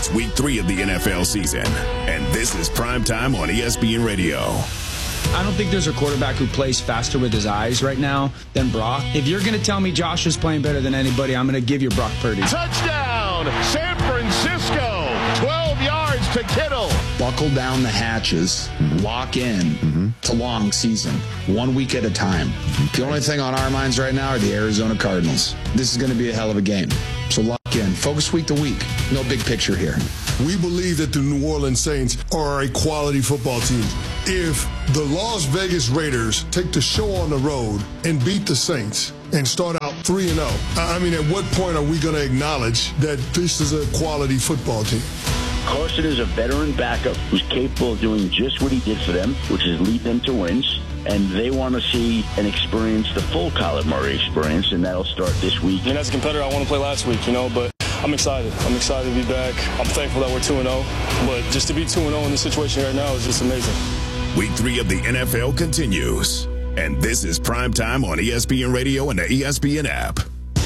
It's week 3 of the NFL season, and this is Primetime on ESPN Radio. I don't think there's a quarterback who plays faster with his eyes right now than Brock. If you're going to tell me Josh is playing better than anybody, I'm going to give you Brock Purdy. Touchdown, San Francisco. 12 yards to Kittle. Buckle down the hatches, lock in. It's a long season, 1 week at a time. The only thing on our minds right now are the Arizona Cardinals. This is going to be a hell of a game. So lock in. Focus week to week. No big picture here. We believe that the New Orleans Saints are a quality football team. If the Las Vegas Raiders take the show on the road and beat the Saints and start out 3-0, I mean, at what point are we going to acknowledge that this is a quality football team? Carson is a veteran backup who's capable of doing just what he did for them, which is lead them to wins. And they want to see and experience the full Kyler Murray experience, and that'll start this week. And as a competitor, I want to play last week, but I'm excited. I'm excited to be back. I'm thankful that we're 2-0. But just to be 2-0 in this situation right now is just amazing. Week 3 of the NFL continues. And this is Primetime on ESPN Radio and the ESPN app.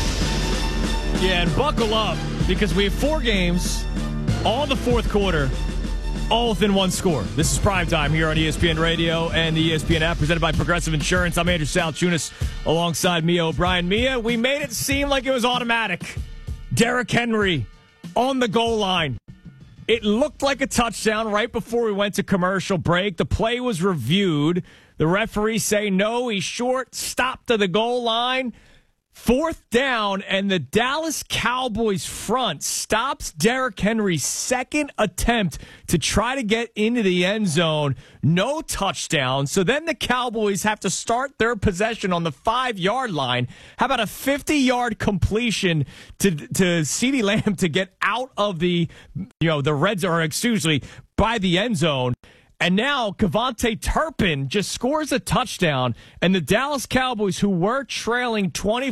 Yeah, and buckle up, because we have 4 games, all the fourth quarter, all within one score. This is Primetime here on ESPN Radio and the ESPN app, presented by Progressive Insurance. I'm Andrew Salchunas alongside Mia O'Brien. Mia, we made it seem like it was automatic. Derrick Henry on the goal line. It looked like a touchdown right before we went to commercial break. The play was reviewed. The referees say, no, he's short. Stop to the goal line. 4th down, and the Dallas Cowboys front stops Derrick Henry's second attempt to try to get into the end zone. No touchdown. So then the Cowboys have to start their possession on the 5-yard line. How about a 50-yard completion to CeeDee Lamb to get out of the red zone, or excuse me, by the end zone? And now KaVontae Turpin just scores a touchdown, and the Dallas Cowboys, who were trailing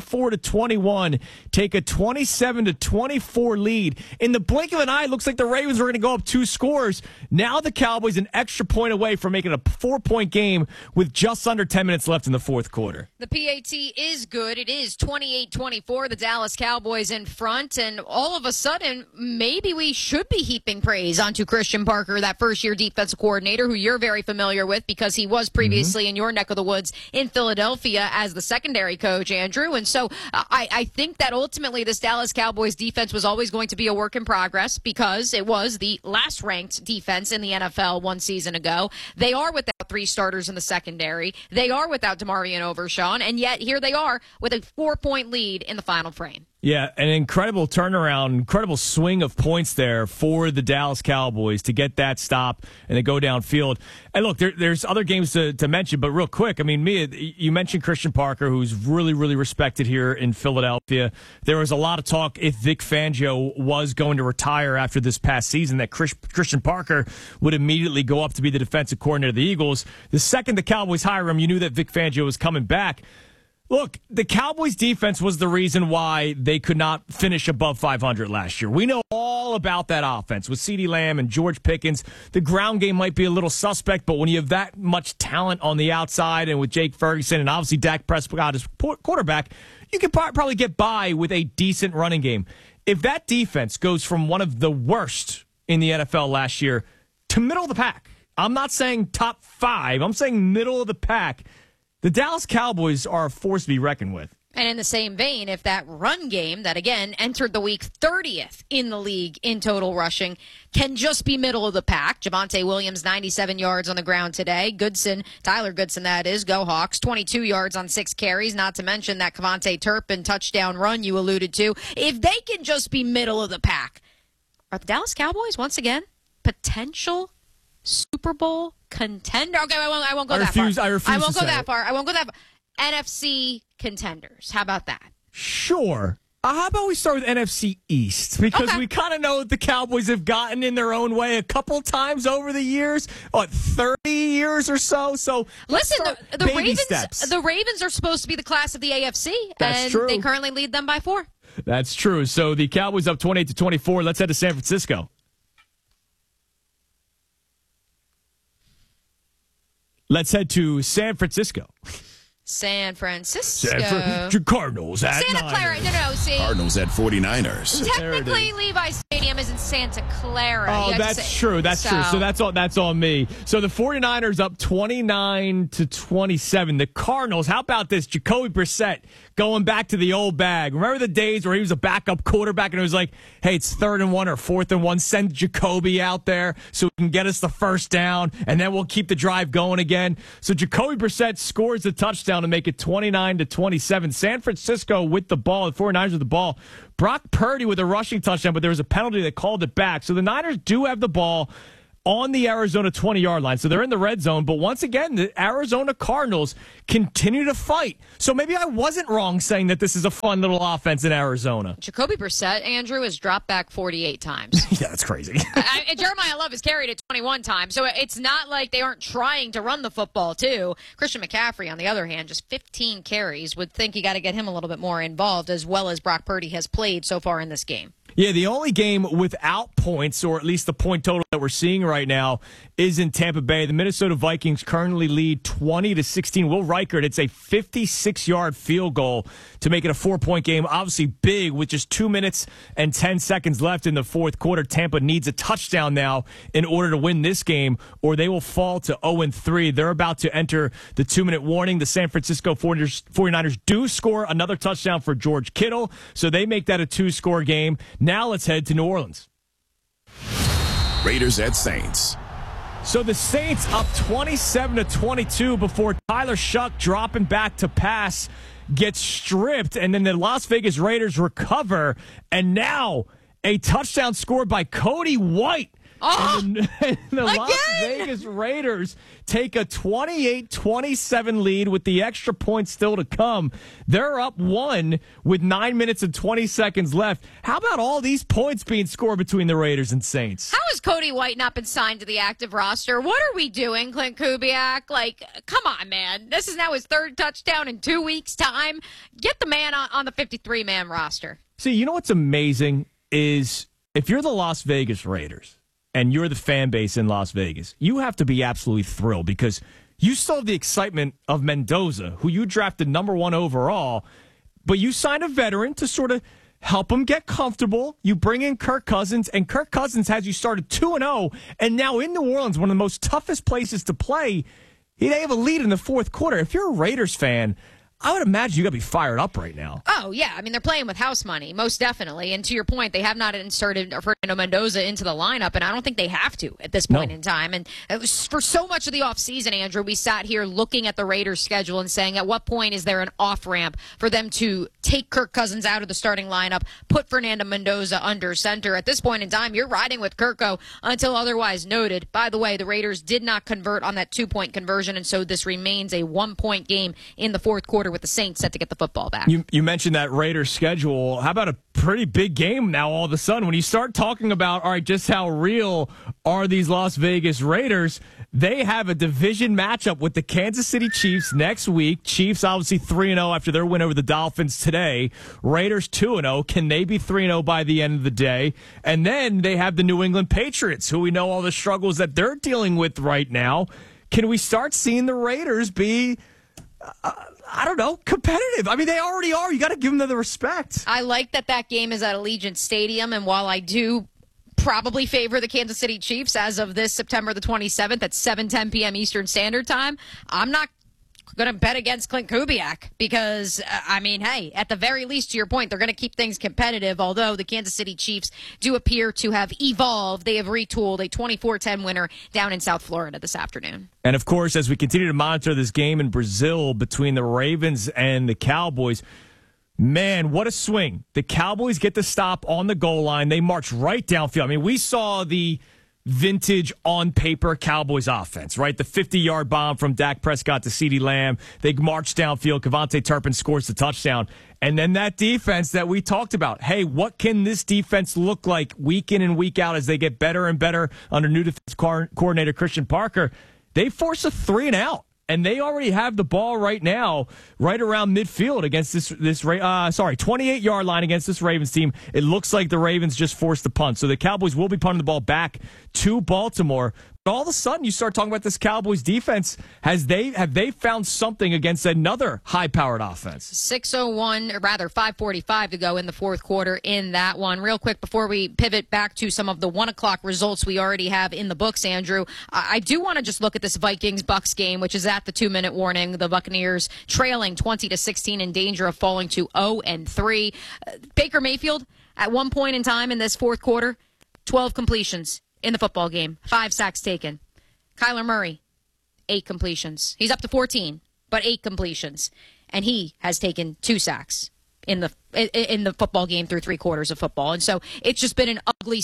24-21, take a 27-24 lead. In the blink of an eye, it looks like the Ravens were going to go up 2 scores. Now the Cowboys an extra point away from making a 4-point game with just under 10 minutes left in the fourth quarter. The PAT is good. It is 28-24, the Dallas Cowboys in front, and all of a sudden, maybe we should be heaping praise onto Christian Parker, that first-year defensive coordinator, who you're very familiar with because he was previously in your neck of the woods in Philadelphia as the secondary coach, Andrew. And so I think that ultimately this Dallas Cowboys defense was always going to be a work in progress because it was the last ranked defense in the NFL 1 season ago. They are without 3 starters in the secondary. They are without DeMarvion Overshawn, and yet here they are with a 4-point lead in the final frame. Yeah, an incredible turnaround, incredible swing of points there for the Dallas Cowboys to get that stop and to go downfield. And look, there's other games to mention, but real quick, I mean, Mia, you mentioned Christian Parker, who's really, really respected here in Philadelphia. There was a lot of talk if Vic Fangio was going to retire after this past season that Christian Parker would immediately go up to be the defensive coordinator of the Eagles. The second the Cowboys hire him, you knew that Vic Fangio was coming back. Look, the Cowboys' defense was the reason why they could not finish above 500 last year. We know all about that offense with CeeDee Lamb and George Pickens. The ground game might be a little suspect, but when you have that much talent on the outside and with Jake Ferguson and obviously Dak Prescott as quarterback, you can probably get by with a decent running game. If that defense goes from one of the worst in the NFL last year to middle of the pack, I'm not saying top 5, I'm saying middle of the pack, the Dallas Cowboys are a force to be reckoned with. And in the same vein, if that run game that, again, entered the week 30th in the league in total rushing, can just be middle of the pack. Javonte Williams, 97 yards on the ground today. Tyler Goodson, that is, go Hawks, 22 yards on 6 carries, not to mention that KaVontae Turpin touchdown run you alluded to. If they can just be middle of the pack, are the Dallas Cowboys, once again, potential Super Bowl contender? Okay, I won't go that far. I refuse I won't to go say that it. far. I won't go that far. NFC contenders. How about that? Sure. How about we start with NFC East? Because we kind of know the Cowboys have gotten in their own way a couple times over the years, 30 years or so. So listen, the Ravens are supposed to be the class of the AFC, That's and true. they currently lead them by 4. That's true. So the Cowboys up 28-24. Let's head to San Francisco. Let's head to San Francisco. San Francisco. Cardinals at Santa Clara. No. See, Cardinals at 49ers. technically, Levi Stadium Stadium is in Santa Clara. Oh, that's true. That's true. So that's on me. So the 49ers up 29-27. The Cardinals, how about this? Jacoby Brissett going back to the old bag. Remember the days where he was a backup quarterback and it was like, hey, it's 3rd and 1 or 4th and 1. Send Jacoby out there so he can get us the first down, and then we'll keep the drive going again. So Jacoby Brissett scores the touchdown to make it 29-27. San Francisco with the ball, the 49ers with the ball. Brock Purdy with a rushing touchdown, but there was a penalty that called it back. So the Niners do have the ball on the Arizona 20-yard line. So they're in the red zone. But once again, the Arizona Cardinals continue to fight. So maybe I wasn't wrong saying that this is a fun little offense in Arizona. Jacoby Brissett, Andrew, has dropped back 48 times. Yeah, that's crazy. Jeremiah Love has carried it 21 times. So it's not like they aren't trying to run the football, too. Christian McCaffrey, on the other hand, just 15 carries. Would think you got to get him a little bit more involved, as well as Brock Purdy has played so far in this game. Yeah, the only game without points, or at least the point total that we're seeing right now, is in Tampa Bay. The Minnesota Vikings currently lead 20-16. Will Reichert, it's a 56-yard field goal to make it a 4-point game. Obviously big with just 2 minutes and 10 seconds left in the fourth quarter. Tampa needs a touchdown now in order to win this game, or they will fall to 0-3. They're about to enter the 2-minute warning. The San Francisco 49ers do score another touchdown for George Kittle, so they make that a 2-score game. Now let's head to New Orleans. Raiders at Saints. So the Saints up 27-22 before Tyler Shuck dropping back to pass gets stripped, and then the Las Vegas Raiders recover, and now a touchdown scored by Cody White. And the Las Vegas Raiders take a 28-27 lead with the extra point still to come. They're up 1 with 9 minutes and 20 seconds left. How about all these points being scored between the Raiders and Saints? How has Cody White not been signed to the active roster? What are we doing, Clint Kubiak? Like, come on, man. This is now his 3rd touchdown in 2 weeks' time. Get the man on the 53-man roster. See, you know what's amazing is if you're the Las Vegas Raiders, and you're the fan base in Las Vegas, you have to be absolutely thrilled because you still have the excitement of Mendoza, who you drafted number 1 overall, but you signed a veteran to sort of help him get comfortable. You bring in Kirk Cousins, and Kirk Cousins has you started 2-0, and now in New Orleans, one of the most toughest places to play, they have a lead in the fourth quarter. If you're a Raiders fan, I would imagine you got to be fired up right now. Oh, yeah. I mean, they're playing with house money, most definitely. And to your point, they have not inserted Fernando Mendoza into the lineup, and I don't think they have to at this point in time. And it was for so much of the offseason, Andrew, we sat here looking at the Raiders' schedule and saying, at what point is there an off-ramp for them to take Kirk Cousins out of the starting lineup, put Fernando Mendoza under center? At this point in time, you're riding with Kirko until otherwise noted. By the way, the Raiders did not convert on that 2-point conversion, and so this remains a 1-point game in the fourth quarter with the Saints set to get the football back. You mentioned that Raiders schedule. How about a pretty big game now all of a sudden? When you start talking about, all right, just how real are these Las Vegas Raiders, they have a division matchup with the Kansas City Chiefs next week. Chiefs obviously 3-0 after their win over the Dolphins today. Raiders 2-0. Can they be 3-0 by the end of the day? And then they have the New England Patriots, who we know all the struggles that they're dealing with right now. Can we start seeing the Raiders be I don't know, competitive? I mean, they already are. You got to give them the respect. I like that game is at Allegiant Stadium, and while I do probably favor the Kansas City Chiefs as of this September the 27th at 7:10 p.m. Eastern Standard Time, I'm not going to bet against Clint Kubiak because, I mean, hey, at the very least, to your point, they're going to keep things competitive, although the Kansas City Chiefs do appear to have evolved. They have retooled a 24-10 winner down in South Florida this afternoon. And, of course, as we continue to monitor this game in Brazil between the Ravens and the Cowboys, man, what a swing. The Cowboys get the stop on the goal line. They march right downfield. I mean, we saw the vintage on-paper Cowboys offense, right? The 50-yard bomb from Dak Prescott to CeeDee Lamb. They march downfield. Kevontae Turpin scores the touchdown. And then that defense that we talked about. Hey, what can this defense look like week in and week out as they get better and better under new defense coordinator Christian Parker? They force a 3-and-out. And they already have the ball right now, right around midfield against this 28-yard line against this Ravens team. It looks like the Ravens just forced the punt. So the Cowboys will be punting the ball back to Baltimore. all of a sudden, you start talking about this Cowboys defense. Have they found something against another high-powered offense? 5:45 to go in the fourth quarter in that one. Real quick, before we pivot back to some of the 1 o'clock results we already have in the books, Andrew, I do want to just look at this Vikings-Bucks game, which is at the 2-minute warning. The Buccaneers trailing 20-16 in danger of falling to 0-3. Baker Mayfield, at one point in time in this fourth quarter, 12 completions in the football game, 5 sacks taken. Kyler Murray, 8 completions. He's up to 14, but 8 completions. And he has taken 2 sacks in the football game through 3 quarters of football. And so it's just been an ugly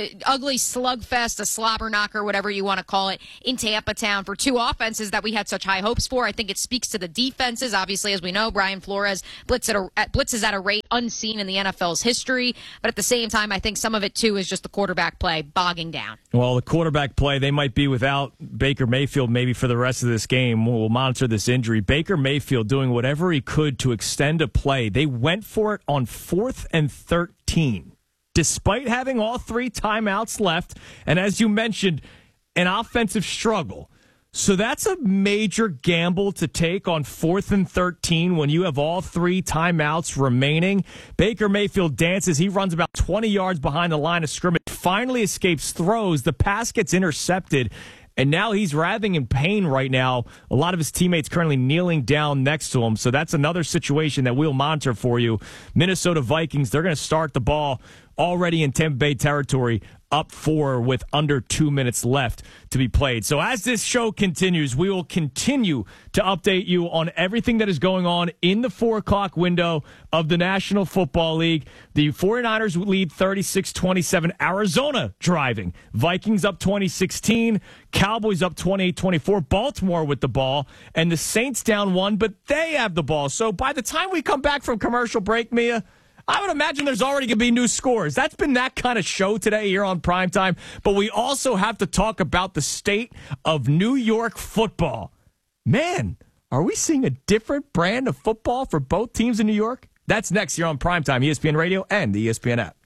slugfest, a slobber knocker, whatever you want to call it, in Tampa Town for 2 offenses that we had such high hopes for. I think it speaks to the defenses. Obviously, as we know, Brian Flores blitzes at a rate unseen in the NFL's history. But at the same time, I think some of it, too, is just the quarterback play bogging down. Well, the quarterback play, they might be without Baker Mayfield maybe for the rest of this game. We'll monitor this injury. Baker Mayfield doing whatever he could to extend a play. They went for it on 4th and 13, despite having all 3 timeouts left. And as you mentioned, an offensive struggle. So that's a major gamble to take on 4th and 13 when you have all 3 timeouts remaining. Baker Mayfield dances. He runs about 20 yards behind the line of scrimmage, finally escapes throws. The pass gets intercepted. And now he's writhing in pain right now. A lot of his teammates currently kneeling down next to him. So that's another situation that we'll monitor for you. Minnesota Vikings, they're going to start the ball already in Tampa Bay territory, up 4 with under 2 minutes left to be played. So as this show continues, we will continue to update you on everything that is going on in the 4 o'clock window of the National Football League. The 49ers lead 36-27. Arizona driving. Vikings up 20-16. Cowboys up 28-24. Baltimore with the ball. And the Saints down 1, but they have the ball. So by the time we come back from commercial break, Mia, I would imagine there's already going to be new scores. That's been that kind of show today here on Primetime. But we also have to talk about the state of New York football. Man, are we seeing a different brand of football for both teams in New York? That's next here on Primetime, ESPN Radio and the ESPN app.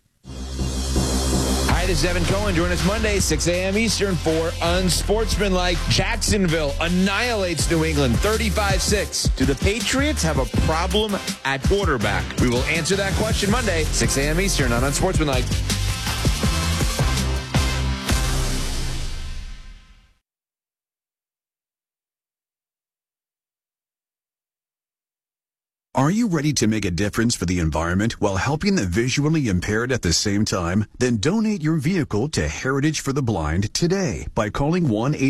Hi, this is Evan Cohen. Join us Monday, 6 a.m. Eastern for Unsportsmanlike. Jacksonville annihilates New England 35-6. Do the Patriots have a problem at quarterback? We will answer that question Monday, 6 a.m. Eastern on Unsportsmanlike. Are you ready to make a difference for the environment while helping the visually impaired at the same time? Then donate your vehicle to Heritage for the Blind today by calling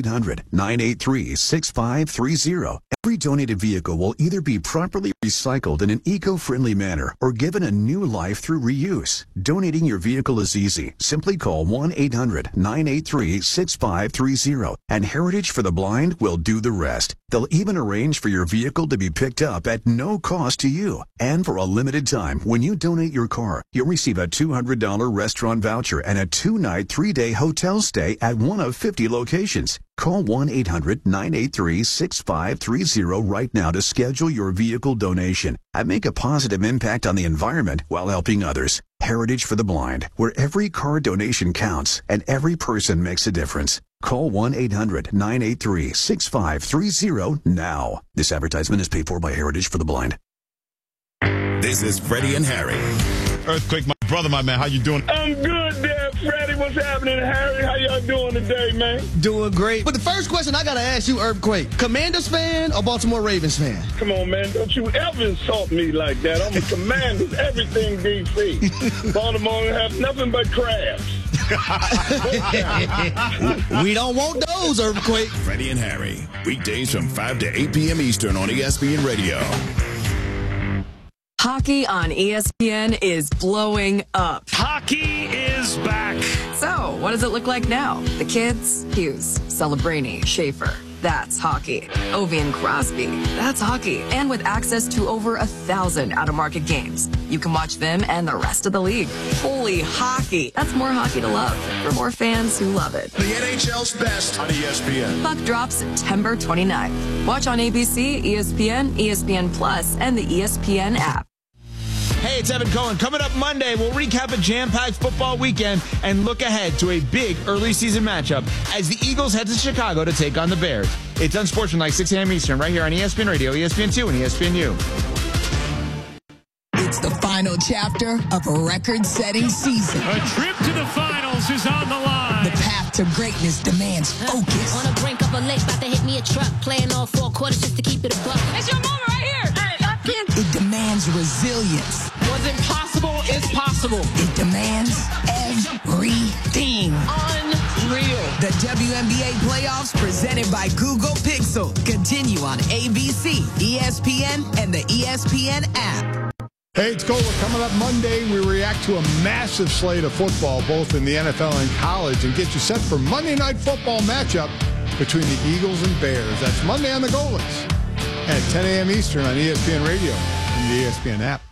1-800-983-6530. Every donated vehicle will either be properly recycled in an eco-friendly manner or given a new life through reuse. Donating your vehicle is easy. Simply call 1-800-983-6530 and Heritage for the Blind will do the rest. They'll even arrange for your vehicle to be picked up at no cost to you. And for a limited time, when you donate your car, you'll receive a $200 restaurant voucher and a 2-night, 3-day hotel stay at one of 50 locations. Call 1-800-983-6530 right now to schedule your vehicle donation and make a positive impact on the environment while helping others. Heritage for the Blind, where every car donation counts and every person makes a difference. Call 1-800-983-6530 now. This advertisement is paid for by Heritage for the Blind. This is Freddie and Harry. Earthquake, my brother, my man. How you doing? I'm good there, Freddie. What's happening, Harry? How y'all doing today, man? Doing great. But the first question I got to ask you, Earthquake, Commanders fan or Baltimore Ravens fan? Come on, man. Don't you ever insult me like that. I'm a Commanders, everything DC. Baltimore have nothing but crabs. We don't want those, Earthquake. Freddie and Harry, weekdays from 5 to 8 p.m. Eastern on ESPN Radio. Hockey on ESPN is blowing up. Hockey is back. So, what does it look like now? The kids? Hughes, Celebrini, Schaefer. That's hockey. Ovi and Crosby. That's hockey. And with access to over 1,000 out-of-market games, you can watch them and the rest of the league. Holy hockey. That's more hockey to love for more fans who love it. The NHL's best on ESPN. Puck drops September 29th. Watch on ABC, ESPN, ESPN Plus, and the ESPN app. Hey, it's Evan Cohen. Coming up Monday, we'll recap a jam-packed football weekend and look ahead to a big early season matchup as the Eagles head to Chicago to take on the Bears. It's Unsportsmanlike, 6 a.m. Eastern, right here on ESPN Radio, ESPN2, and ESPNU. It's the final chapter of a record-setting season. A trip to the finals is on the line. The path to greatness demands focus. On the brink of a lake, about to hit me a truck. Playing all 4 quarters just to keep it a buck. It's your moment right here. It demands resilience. What's impossible is possible. It demands everything. Unreal. The WNBA playoffs presented by Google Pixel continue on ABC, ESPN, and the ESPN app. Hey, it's Gola. Coming up Monday, we react to a massive slate of football, both in the NFL and college, and get you set for Monday Night Football matchup between the Eagles and Bears. That's Monday on the Golas at 10 a.m. Eastern on ESPN Radio and the ESPN app.